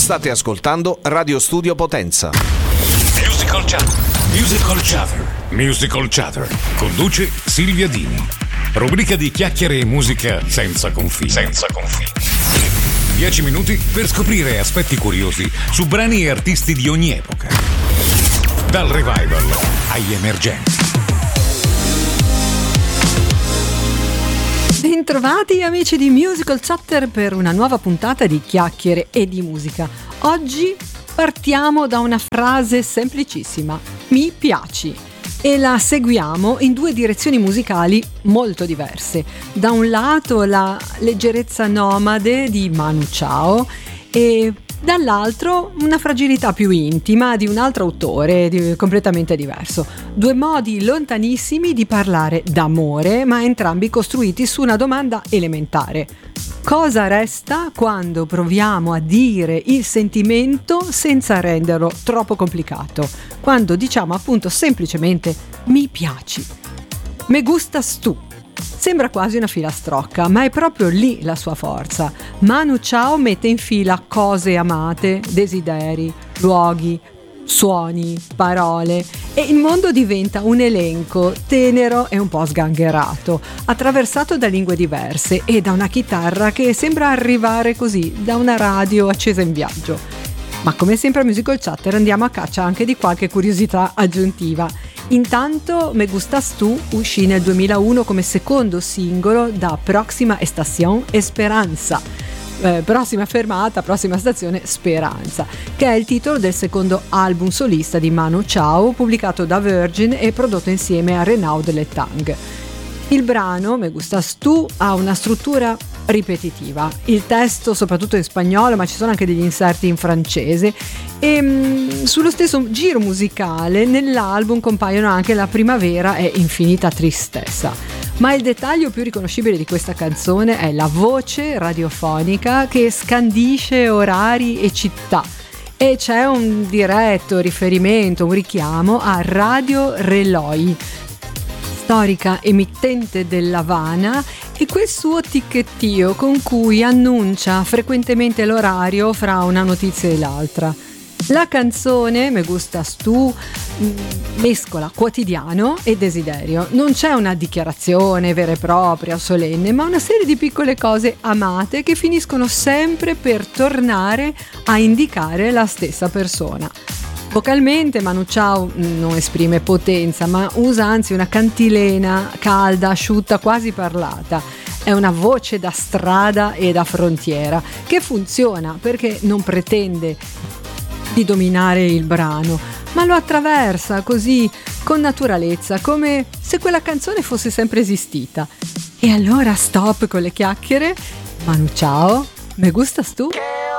State ascoltando Radio Studio Potenza. Musical Chatter. Musical Chatter. Musical Chatter. Conduce Silvia Dini. Rubrica di chiacchiere e musica senza confini. 10 minuti per scoprire aspetti curiosi su brani e artisti di ogni epoca. Dal revival agli emergenti. Bentrovati amici di Musical Chatter per una nuova puntata di chiacchiere e di musica. Oggi partiamo da una frase semplicissima: mi piaci, e la seguiamo in due direzioni musicali molto diverse. Da un lato la leggerezza nomade di Manu Chao e dall'altro una fragilità più intima di un altro autore completamente diverso. Due modi lontanissimi di parlare d'amore, ma entrambi costruiti su una domanda elementare: cosa resta quando proviamo a dire il sentimento senza renderlo troppo complicato? Quando diciamo appunto semplicemente mi piaci. Me gustas tu. Sembra quasi una filastrocca, ma è proprio lì la sua forza. Manu Chao mette in fila cose amate, desideri, luoghi, suoni, parole, e il mondo diventa un elenco tenero e un po' sgangherato, attraversato da lingue diverse e da una chitarra che sembra arrivare così da una radio accesa in viaggio. Ma come sempre a Musical Chatter andiamo a caccia anche di qualche curiosità aggiuntiva. Intanto Me Gustas Tu uscì nel 2001 come secondo singolo da Proxima Estación Esperanza, prossima fermata, prossima stazione Speranza, che è il titolo del secondo album solista di Manu Chao, pubblicato da Virgin e prodotto insieme a Renaud Letang. Il brano Me Gustas Tu ha una struttura ripetitiva, il testo soprattutto in spagnolo, ma ci sono anche degli inserti in francese, e sullo stesso giro musicale nell'album compaiono anche La primavera e Infinita tristezza. Ma il dettaglio più riconoscibile di questa canzone è la voce radiofonica che scandisce orari e città, e c'è un diretto riferimento, un richiamo a Radio Reloj, storica emittente dell'Havana, e quel suo ticchettio con cui annuncia frequentemente l'orario fra una notizia e l'altra. La canzone Me Gustas Tu mescola quotidiano e desiderio. Non c'è una dichiarazione vera e propria, solenne, ma una serie di piccole cose amate che finiscono sempre per tornare a indicare la stessa persona. Vocalmente Manu Chao non esprime potenza, ma usa anzi una cantilena calda, asciutta, quasi parlata. È una voce da strada e da frontiera che funziona perché non pretende di dominare il brano, ma lo attraversa così con naturalezza, come se quella canzone fosse sempre esistita. E allora stop con le chiacchiere. Manu Chao, Me Gustas Tu?